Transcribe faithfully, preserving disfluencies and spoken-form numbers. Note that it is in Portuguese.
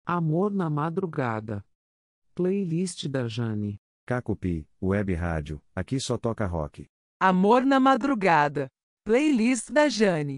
Amor na Madrugada. Playlist da Jane. Cacupi, Web Rádio, aqui só toca rock. Amor na Madrugada. Playlist da Jane.